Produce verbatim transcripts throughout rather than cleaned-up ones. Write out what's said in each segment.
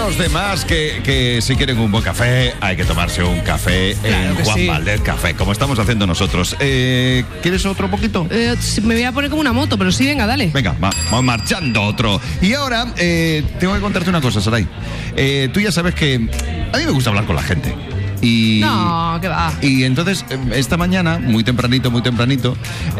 los demás que, que si quieren un buen café, hay que tomarse un café Claro en que Juan sí. Valdez Café, como estamos haciendo nosotros. Eh, ¿Quieres otro poquito? Eh, me voy a poner como una moto, pero sí, venga, dale. Venga, va, vamos marchando otro. Y ahora, eh, tengo que contarte una cosa, Saray. Eh, tú ya sabes que a mí me gusta hablar con la gente. Y, No, que va. Y entonces, eh, esta mañana, muy tempranito, muy tempranito,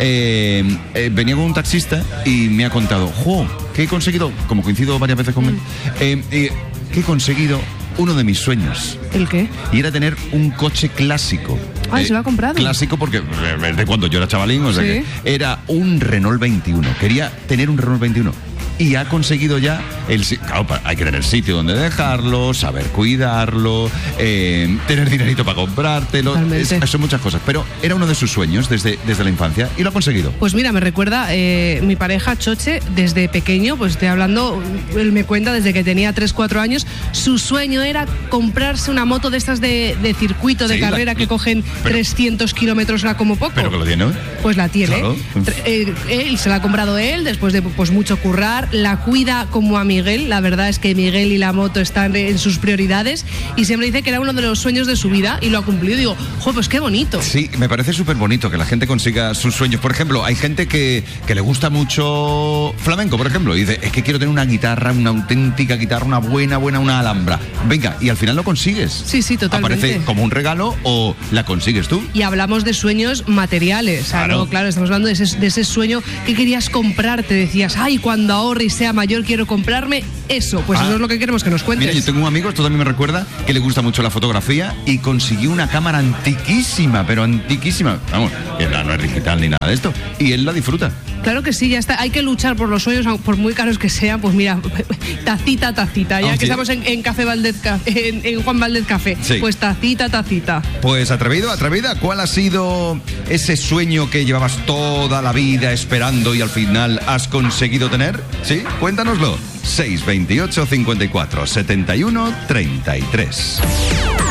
eh, eh, venía con un taxista y me ha contado, ¡jo! Que he conseguido, como coincido varias veces con él, eh, eh, que he conseguido uno de mis sueños. ¿El qué? Y era tener un coche clásico. Ah, ¿se lo ha comprado? Clásico porque eh, de cuando yo era chavalín, o sea Sí. que era un Renault veintiuno. Quería tener un Renault veintiuno. Y ha conseguido ya el si- claro, pa- hay que tener sitio donde dejarlo, saber cuidarlo, eh, tener dinerito para comprártelo. Es- Totalmente. son muchas cosas. Pero era uno de sus sueños desde, desde la infancia y lo ha conseguido. Pues mira, me recuerda eh, mi pareja Choche, desde pequeño, pues estoy hablando, él me cuenta desde que tenía tres cuatro años, su sueño era comprarse una moto de estas de, de circuito, de Sí, la- carrera, que cogen pero- trescientos kilómetros a como poco. Pero que lo tiene, ¿eh? Pues la tiene. Claro. Tre- eh, él se la ha comprado él después de pues mucho currar, la cuida como a Miguel. La verdad es que Miguel y la moto están en sus prioridades y siempre dice que era uno de los sueños de su vida y lo ha cumplido. Digo, jo, pues qué bonito. Sí, me parece súper bonito que la gente consiga sus sueños. Por ejemplo, hay gente que, que le gusta mucho flamenco, por ejemplo, y dice, es que quiero tener una guitarra, una auténtica guitarra, una buena, buena, una alhambra. Venga, y al final lo consigues. Sí, sí, totalmente. Aparece como un regalo o la consigues tú. Y hablamos de sueños materiales. O sea, Claro. no, claro, estamos hablando de ese, de ese sueño que querías comprarte. Decías, ay, cuando ahorre y sea mayor quiero comprarme eso. Pues Ah. eso es lo que queremos que nos cuentes. Mira, yo tengo un amigo, esto también me recuerda, que le gusta mucho la fotografía y consiguió una cámara antiquísima, pero antiquísima. Vamos, que no, no es digital ni nada de esto. Y él la disfruta. Claro que sí, ya está. Hay que luchar por los sueños, aun por muy caros que sean. Pues mira, tacita, tacita. Ya Ah, que sí. estamos en, en Café Valdez, Ca- en, en Juan Valdez Café. Sí. Pues tacita, tacita. Pues atrevido, atrevida, ¿cuál ha sido ese sueño que llevabas toda la vida esperando y al final has conseguido tener? ¿Sí? Cuéntanoslo. seis veintiocho cincuenta y cuatro setenta y uno treinta y tres.